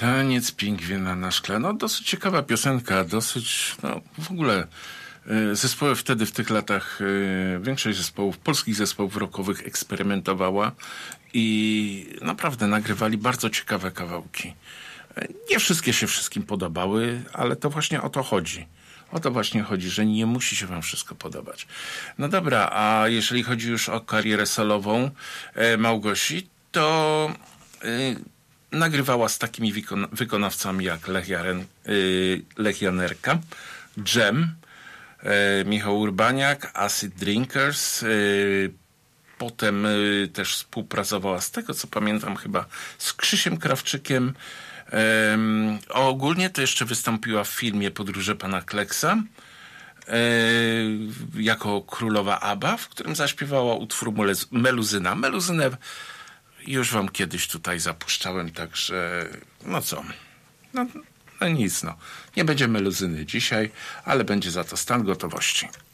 Taniec pingwina na szkle. No dosyć ciekawa piosenka, dosyć, no w ogóle zespoły wtedy w tych latach, większość zespołów, polskich zespołów rockowych eksperymentowała i naprawdę nagrywali bardzo ciekawe kawałki. Nie wszystkie się wszystkim podobały, ale to właśnie o to chodzi. O to właśnie chodzi, że nie musi się wam wszystko podobać. No dobra, a jeżeli chodzi już o karierę solową Małgosi, to nagrywała z takimi wykonawcami jak Lech Janerka, Dżem, Michał Urbaniak, Acid Drinkers. Potem też współpracowała, z tego co pamiętam, chyba z Krzysiem Krawczykiem. Ogólnie to jeszcze wystąpiła w filmie Podróże pana Kleksa jako królowa ABBA, w którym zaśpiewała utwór Meluzyna. Meluzynę już wam kiedyś tutaj zapuszczałem, także no co, no nic, no. Nie będzie meluzyny dzisiaj, ale będzie za to stan gotowości.